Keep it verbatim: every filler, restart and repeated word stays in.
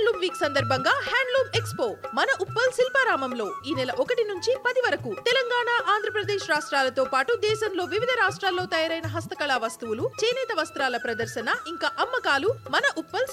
handloom week సందర్భంగా handloom expo మన ఉప్పల్ శిల్పారామంలో ఈ నెల ఒకటి నుంచి పది వరకు తెలంగాణ, ఆంధ్రప్రదేశ్ రాష్ట్రాలతో పాటు దేశంలో వివిధ రాష్ట్రాల్లో తయారైన హస్తకళా వస్తువులు, చేనేత వస్త్రాల ప్రదర్శన ఇంకా అమ్మకాలు మన ఉప్పల్